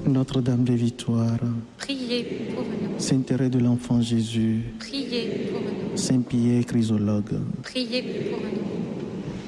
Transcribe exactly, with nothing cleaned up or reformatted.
Notre-Dame de Victoire, priez pour nous. Saint Thérèse de l'Enfant Jésus, Priez pour nous. Saint Pierre Chrysologue, Priez pour nous.